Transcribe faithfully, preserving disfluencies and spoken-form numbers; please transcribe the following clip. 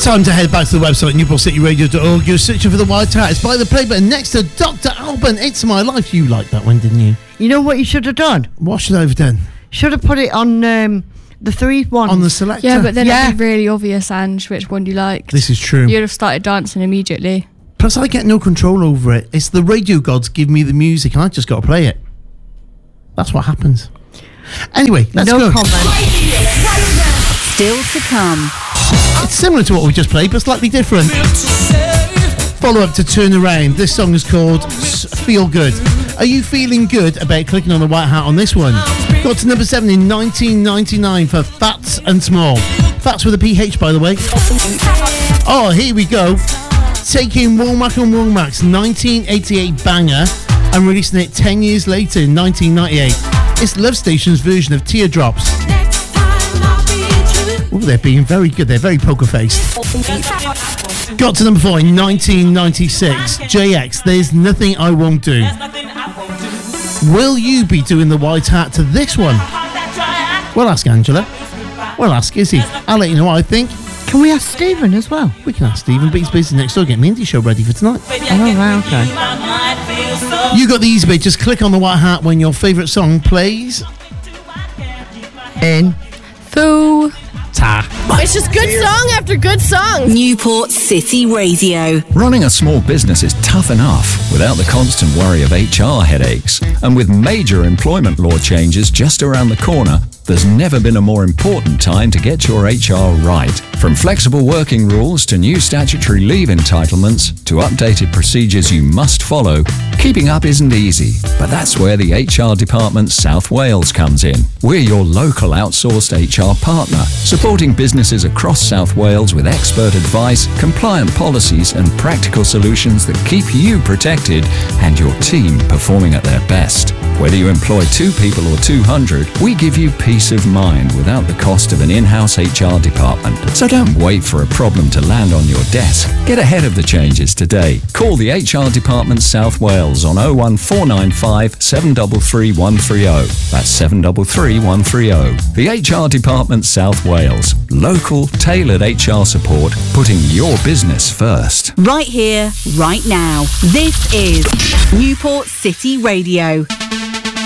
Time to head back to the website, newport city radio dot org. You're searching for the White Hat. It's by the play button next to Doctor Alban. It's My Life. You liked that one, didn't you? You know what you should have done? What should I have done? Should have put it on um, the three ones. On the selector? Yeah, but then Yeah. it'd be really obvious, Ange, which one you liked. This is true. You'd have started dancing immediately. Plus, I get no control over it. It's the radio gods give me the music, and I just got to play it. That's what happens. Anyway, let's no go. comment. Still to come. It's similar to what we just played, but slightly different. Follow up to Turn Around. This song is called S- Feel Good. Are you feeling good about clicking on the White Hat on this one? Got to number seven in nineteen ninety-nine for Fats and Small. Fats with a P H, by the way. Oh, here we go. Taking Womack and Womack's nineteen eighty-eight banger and releasing it ten years later in nineteen ninety-eight. It's Love Station's version of Teardrops. Oh, they're being very good. They're very poker faced. Got to number four in nineteen ninety-six. J X, There's Nothing I Won't Do. Will you be doing the White Hat to this one? We'll ask Angela. We'll ask Izzy. I'll let you know what I think. Can we ask Stephen as well? We can ask Stephen, but he's busy next door getting the indie show ready for tonight. Oh, right, okay. You got the easy bit. Just click on the White Hat when your favourite song plays. In. Foo. Ta. It's just good song after good song. Newport City Radio. Running a small business is tough enough without the constant worry of H R headaches. And with major employment law changes just around the corner, there's never been a more important time to get your H R right. From flexible working rules to new statutory leave entitlements to updated procedures you must follow, keeping up isn't easy. But that's where the H R Department South Wales comes in. We're your local outsourced H R partner, supporting businesses across South Wales with expert advice, compliant policies and practical solutions that keep you protected and your team performing at their best. Whether you employ two people or two hundred, we give you peace of mind without the cost of an in-house H R department. So don't wait for a problem to land on your desk. Get ahead of the changes today. Call the H R Department South Wales on oh one four nine five, seven three three, one three oh. That's seven three three, one three oh. The H R Department South Wales. Local, tailored H R support, putting your business first. Right here, right now. This is Newport City Radio.